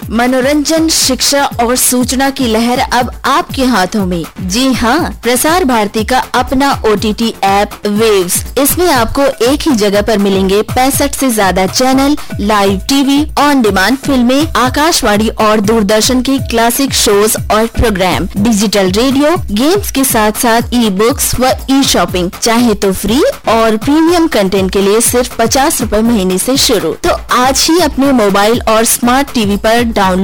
मनोरंजन, शिक्षा और सूचना की लहर अब आपके हाथों में। जी हाँ, प्रसार भारती का अपना OTT ऐप वेव्स। इसमें आपको एक ही जगह पर मिलेंगे 65 से ज्यादा channel, live TV, on demand फिल्में, आकाशवाणी और दूरदर्शन के क्लासिक शोज और प्रोग्राम, डिजिटल रेडियो, गेम्स के साथ साथ ई-बुक्स व ई-शॉपिंग। चाहे तो फ्री और प्रीमियम कंटेंट के लिए सिर्फ 50 रूपए महीने से शुरू। तो आज ही अपने मोबाइल और स्मार्ट टीवी पर डाउनलोड